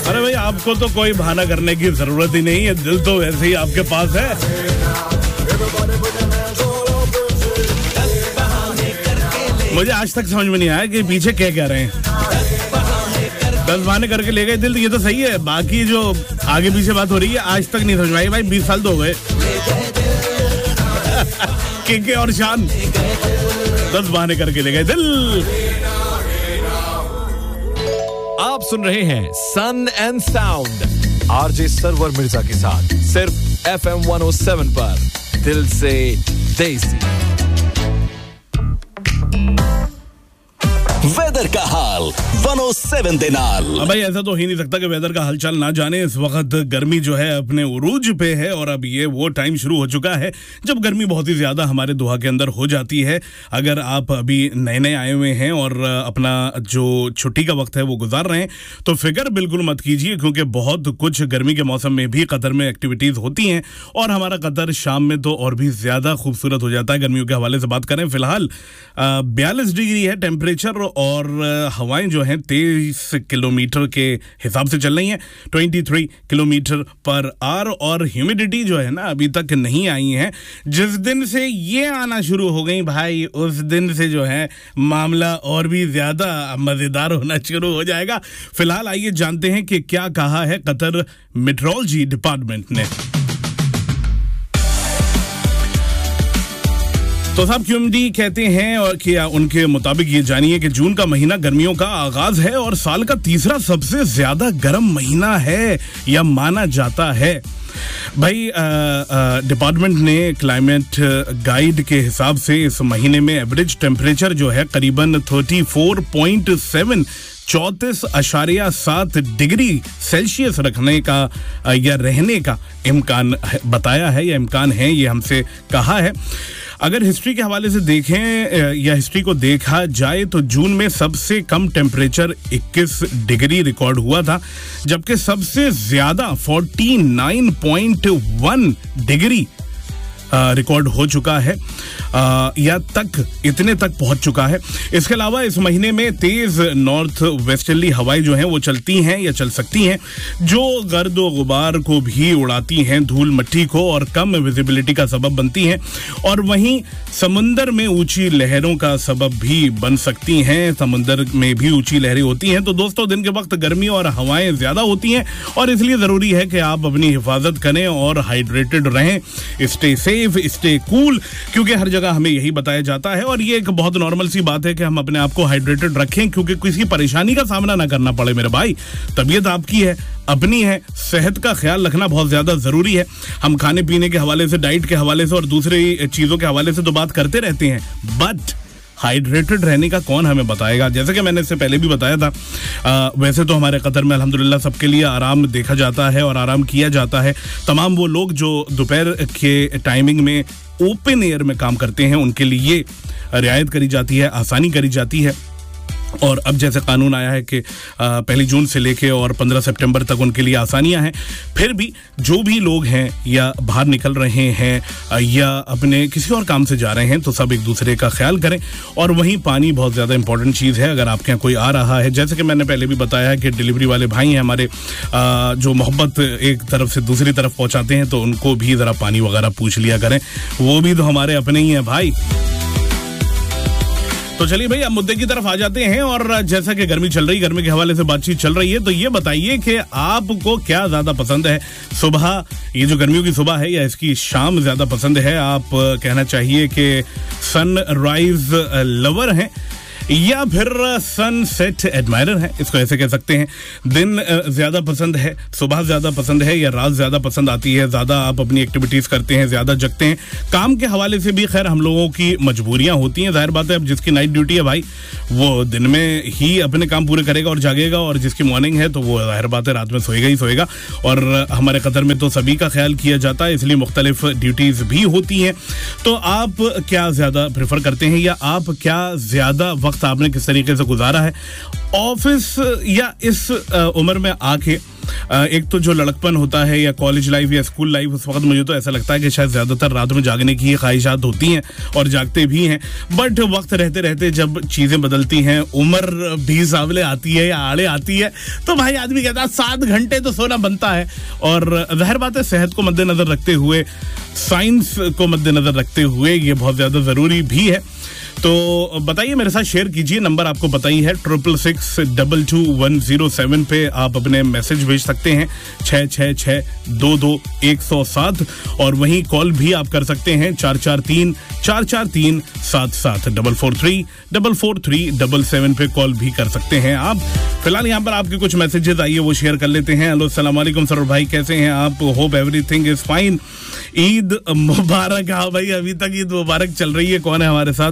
अरे भाई आपको तो कोई बहाना करने की जरूरत ही नहीं है, दिल तो वैसे ही आपके पास है। मुझे आज तक समझ में नहीं आया कि पीछे क्या कह रहे हैं। 10 बहाने करके ले गए दिल, ये तो सही है, बाकी जो आगे पीछे बात हो रही है आज तक नहीं समझ में आई। भाई 20 साल तो हो गए। के और शान 10 बहाने करके ले गए दिल। आप सुन रहे हैं सन and sound RJ server Mirza के साथ सिर्फ FM 107 पर दिल से देसी। वेदर का हाल 107 दे नाल। भाई ऐसा तो ही नहीं सकता कि वेदर का हालचाल ना जाने। इस वक्त गर्मी जो है अपने उरूज पे है और अब ये वो टाइम शुरू हो चुका है जब गर्मी बहुत ही ज्यादा हमारे दोहा के अंदर हो जाती है। अगर आप अभी नए नए आए हुए हैं और अपना जो छुट्टी का वक्त है वो गुजार रहे हैं तो फिक्र बिल्कुल मत कीजिए, क्योंकि बहुत कुछ गर्मी के मौसम में भी कतर में एक्टिविटीज होती हैं और हमारा कतर शाम में तो और भी ज्यादा खूबसूरत हो जाता है। गर्मियों के हवाले से बात करें, फिलहाल 42 डिग्री है टेम्परेचर और हवाएं जो हैं 23 किलोमीटर के हिसाब से चल रही हैं, 23 किलोमीटर पर आवर, और ह्यूमिडिटी जो है ना अभी तक नहीं आई है। जिस दिन से ये आना शुरू हो गई भाई उस दिन से जो है मामला और भी ज्यादा मजेदार होना शुरू हो जाएगा। फिलहाल आइए जानते हैं कि क्या कहा है कतर मेट्रोलॉजी डिपार्टमेंट ने। तो साहब क्यूएमडी कहते हैं और कि उनके मुताबिक ये जानिए कि जून का महीना गर्मियों का आगाज है और साल का तीसरा सबसे ज्यादा गर्म महीना है या माना जाता है। भाई डिपार्टमेंट ने क्लाइमेट गाइड के हिसाब से इस महीने में एवरेज टेम्परेचर जो है करीबन 34.7 34.7 डिग्री सेल्सियस रखने का या रहने का इम्कान बताया है या इम्कान है, ये हमसे कहा है। अगर हिस्ट्री के हवाले से देखें या हिस्ट्री को देखा जाए तो जून में सबसे कम टेम्परेचर 21 डिग्री रिकॉर्ड हुआ था, जबकि सबसे ज्यादा 49.1 डिग्री रिकॉर्ड हो चुका है या इतने तक पहुंच चुका है। इसके अलावा इस महीने में तेज नॉर्थ वेस्टर्ली हवाएं जो हैं वो चलती हैं या चल सकती हैं, जो गर्द व गुबार को भी उड़ाती हैं, धूल मट्टी को, और कम विजिबिलिटी का सबब बनती हैं और वहीं समुंदर में ऊंची लहरों का सबब भी बन सकती हैं। समुंदर में भी ऊंची लहरें होती हैं। तो दोस्तों दिन के वक्त गर्मी और हवाएं ज्यादा होती हैं और इसलिए जरूरी है कि आप अपनी हिफाजत करें और हाइड्रेटेड रहें, स्टे सेफ, स्टे कूल, क्योंकि हर जगह हमें यही बताया जाता है और ये एक बहुत नॉर्मल सी बात है कि हम अपने आप को हाइड्रेटेड रखें, क्योंकि किसी परेशानी का सामना ना करना पड़े मेरे भाई। तबीयत आपकी है, अपनी है, सेहत का ख्याल रखना बहुत ज्यादा जरूरी है। हम खाने पीने के हवाले से, डाइट के हवाले से और दूसरी चीजों के हवाले से तो बात करते रहते हैं, बट हाइड्रेटेड रहने का कौन हमें बताएगा। जैसे कि मैंने इससे पहले भी बताया था, वैसे तो हमारे कतर में अल्हम्दुलिल्लाह सबके लिए आराम देखा जाता है और आराम किया जाता है। तमाम वो लोग जो दोपहर के टाइमिंग में ओपन एयर में काम करते हैं उनके लिए रियायत करी जाती है, आसानी करी जाती है। और अब जैसे कानून आया है कि 1 जून से लेके और 15 सितंबर तक उनके लिए आसानियां हैं, फिर भी जो भी लोग हैं या बाहर निकल रहे हैं या अपने किसी और काम से जा रहे हैं तो सब एक दूसरे का ख्याल करें। और वहीं पानी बहुत ज़्यादा इंपॉर्टेंट चीज़ है। अगर आपके यहाँ कोई आ रहा है, जैसे कि मैंने पहले भी बताया है कि डिलीवरी वाले भाई हैं हमारे, जो मोहब्बत एक तरफ से दूसरी तरफ पहुँचाते हैं, तो उनको भी ज़रा पानी वगैरह पूछ लिया करें, वो भी तो हमारे अपने ही हैं भाई। तो चलिए भाई अब मुद्दे की तरफ आ जाते हैं। और जैसा कि गर्मी चल रही, गर्मी के हवाले से बातचीत चल रही है, तो ये बताइए कि आपको क्या ज्यादा पसंद है, सुबह, ये जो गर्मियों की सुबह है, या इसकी शाम ज्यादा पसंद है? आप कहना चाहिए कि सनराइज लवर हैं या फिर सनसेट एडमायरर है, इसको ऐसे कह सकते हैं। दिन ज्यादा पसंद है, सुबह ज्यादा पसंद है या रात ज्यादा पसंद आती है? ज्यादा आप अपनी एक्टिविटीज करते हैं, ज्यादा जगते हैं? काम के हवाले से भी खैर हम लोगों की मजबूरियां होती हैं, जाहिर बात है। अब जिसकी नाइट ड्यूटी है भाई वो दिन में ही अपने काम पूरे करेगा और जागेगा, और जिसकी मॉर्निंग है तो वो जाहिर बात है रात में सोएगा ही सोएगा। और हमारे कतर में तो सभी का ख्याल किया जाता है, इसलिए मुख्तलिफ ड्यूटीज भी होती हैं। तो आप क्या ज्यादा प्रेफर करते हैं या आप क्या ज्यादा वक्त आपने किस तरीके से गुजारा है ऑफिस या इस उम्र में आके एक तो जो लड़कपन होता है या कॉलेज लाइफ या स्कूल लाइफ, उस वक्त मुझे तो ऐसा लगता है कि शायद ज़्यादातर रात में जागने की ख्वाहिशात होती हैं और जागते भी हैं, बट वक्त रहते रहते जब चीज़ें बदलती हैं, उम्र भी सामने आती है या आड़े आती है, तो भाई आदमी कहता है 7 घंटे तो सोना बनता है। और जाहिर बात है सेहत को मद्देनजर रखते हुए, साइंस को मद्देनजर रखते हुए ये बहुत ज़्यादा ज़रूरी भी है। तो बताइए, मेरे साथ शेयर कीजिए। नंबर आपको पता ही है 666-22107 पे आप अपने मैसेज भेज सकते हैं 666-22-107, और वहीं कॉल भी आप कर सकते हैं 443-443-77 443-443-77 पे कॉल भी कर सकते हैं आप। फिलहाल यहाँ पर आपके कुछ मैसेजेस आइए, वो शेयर कर लेते हैं। हेलो, अस्सलाम वालेकुम सर भाई, कैसे हैं आप? Hope everything is fine. Eid मुबारक। हाँ भाई, अभी तक ईद मुबारक चल रही है। कौन है हमारे साथ?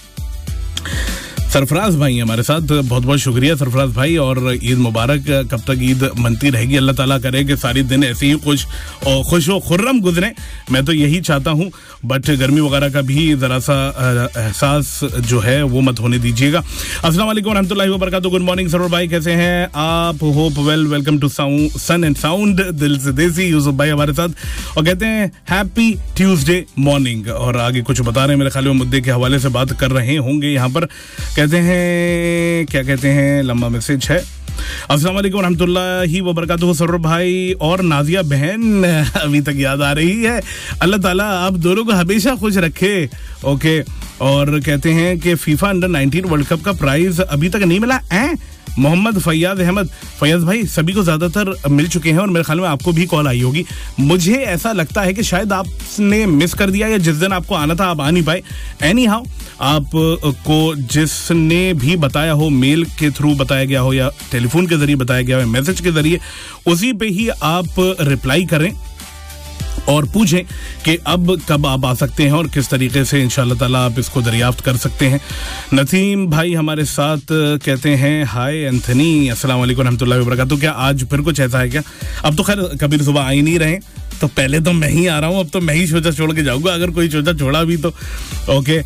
सरफराज भाई हमारे साथ। बहुत बहुत शुक्रिया सरफराज भाई, और ईद मुबारक। कब तक ईद मनती रहेगी? अल्लाह ताला करे कि सारी दिन ऐसे ही खुश व खुर्रम गुजरे। मैं तो यही चाहता हूँ, बट गर्मी वगैरह का भी ज़रा सा एहसास जो है वो मत होने दीजिएगा। अस्सलाम वालेकुम रहमतुल्लाहि व बरकातुहू। गुड मॉर्निंग सरवर भाई, कैसे हैं आप? Hope well. Welcome to sun and sound. दिल से देसी यूसुफ भाई हमारे साथ, और कहते हैं हैप्पी ट्यूसडे मॉर्निंग। और आगे कुछ बता रहे हैं, मेरे ख्याल में मुद्दे के हवाले से बात कर रहे होंगे यहाँ पर। कहते हैं, क्या कहते हैं, लंबा मैसेज है। अस्सलाम वालेकुम रहमतुल्लाहि व बरकातुहू सर भाई और नाजिया बहन, अभी तक याद आ रही है। अल्लाह ताला आप दोनों को हमेशा खुश रखे। ओके। और कहते हैं कि फीफा अंडर 19 वर्ल्ड कप का प्राइज अभी तक नहीं मिला है। मोहम्मद फैयाज अहमद। फैयाज भाई, सभी को ज्यादातर मिल चुके हैं, और मेरे ख्याल में आपको भी कॉल आई होगी। मुझे ऐसा लगता है कि शायद आपने मिस कर दिया, या जिस दिन आपको आना था आप आ नहीं पाए। एनी हाउ, आपको जिसने भी बताया हो, मेल के थ्रू बताया गया हो या टेलीफोन के जरिए बताया गया हो, मैसेज के जरिए, उसी पे ही आप रिप्लाई करें और पूछें कि अब कब आप आ सकते हैं और किस तरीके से इंशाअल्लाह ताला आप इसको दरियाफ्त कर सकते हैं। नसीम भाई हमारे साथ कहते हैं हाय एंथनी, अस्सलाम वालेकुम रहमतुल्लाहि व बरकातुहू। क्या आज फिर कुछ ऐसा है क्या? अब तो खैर कबीर सुबह आ ही नहीं रहे, तो पहले तो मैं ही आ रहा हूँ, अब तो मैं ही शोचा छोड़ के जाऊँगा, अगर कोई शोचा छोड़ा भी तो। ओके।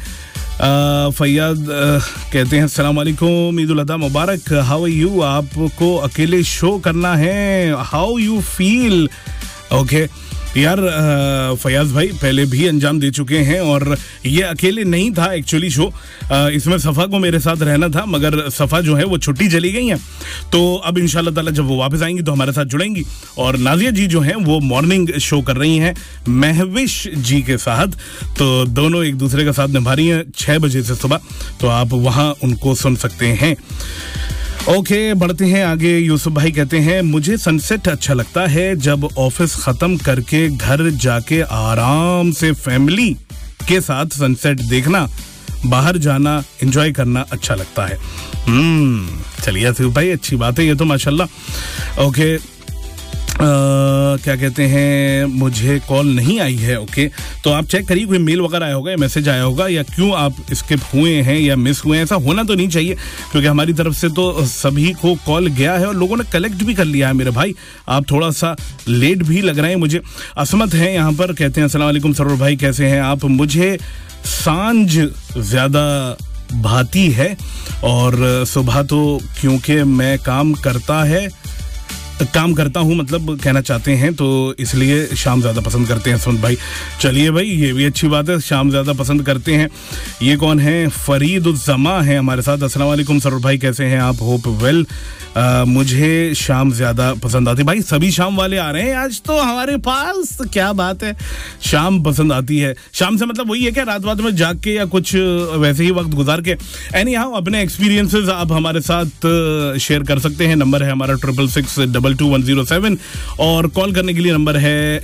फैयाद कहते हैं अस्सलाम वालेकुम, ईद उल अज़हा मुबारक, हाउ आर यू? आपको अकेले शो करना है, हाउ यू फील? ओके यार, फयाज भाई पहले भी अंजाम दे चुके हैं, और ये अकेले नहीं था एक्चुअली शो। इसमें सफ़ा को मेरे साथ रहना था, मगर सफ़ा जो है वो छुट्टी चली गई है, तो अब इंशाल्लाह ताला जब वो वापस आएंगी तो हमारे साथ जुड़ेंगी। और नाजिया जी जो हैं वो मॉर्निंग शो कर रही हैं महविश जी के साथ, तो दोनों एक दूसरे का साथ निभा रही हैं 6 बजे से सुबह, तो आप वहाँ उनको सुन सकते हैं। ओके, बढ़ते हैं आगे। यूसुफ भाई कहते हैं मुझे सनसेट अच्छा लगता है, जब ऑफिस खत्म करके घर जाके आराम से फैमिली के साथ सनसेट देखना, बाहर जाना, एंजॉय करना अच्छा लगता है। चलिए यूसुफ भाई, अच्छी बात है ये तो माशाल्लाह। ओके, क्या कहते हैं, मुझे कॉल नहीं आई है। ओके, तो आप चेक करिए कोई मेल वगैरह आया होगा या मैसेज आया होगा, या क्यों आप स्किप हुए हैं या मिस हुए हैं। ऐसा होना तो नहीं चाहिए, क्योंकि हमारी तरफ से तो सभी को कॉल गया है और लोगों ने कलेक्ट भी कर लिया है। मेरे भाई आप थोड़ा सा लेट भी लग रहे हैं मुझे। असमत है यहाँ पर, कहते हैं अस्सलाम वालेकुम सरोवर भाई, कैसे हैं आप? मुझे सांझ ज्यादा भाती है, और सुबह तो क्योंकि मैं काम करता हूँ मतलब कहना चाहते हैं, तो इसलिए शाम ज़्यादा पसंद करते हैं सुन भाई। चलिए भाई, ये भी अच्छी बात है, शाम ज़्यादा पसंद करते हैं। ये कौन है? फरीद उज़ ज़मा है हमारे साथ। अस्सलाम वालेकुम सरोवर भाई, कैसे हैं आप? Hope well. मुझे शाम ज़्यादा पसंद आती है। भाई सभी शाम वाले आ रहे हैं आज तो हमारे पास, क्या बात है, शाम पसंद आती है। शाम से मतलब वही है क्या, रात में जाग के या कुछ वैसे ही वक्त गुजार के। एनी हाउ, अपने एक्सपीरियंसेस आप हमारे साथ शेयर कर सकते हैं। नंबर है हमारा 666-22107, और कॉल करने के लिए नंबर है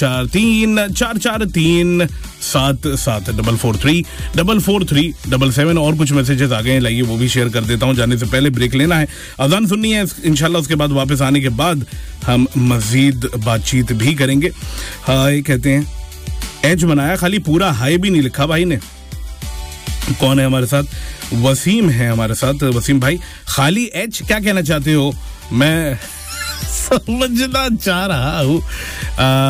443-443-77 443-443-77। और कुछ मैसेजेस आ गए हैं, लाइए वो भी शेयर कर देता हूँ। जाने से पहले ब्रेक लेना है, अजान सुननी है इंशाल्लाह, उसके बाद वापस आने के बाद हम मजीद बातचीत भी करेंगे। हाय कहते हैं, एच बनाया, खाली पूरा हाय भी नहीं लिखा भाई ने। कौन है हमारे साथ? वसीम है हमारे साथ। वसीम भाई, खाली एच क्या कहना चाहते हो? मैं समझना चाह रहा हूँ।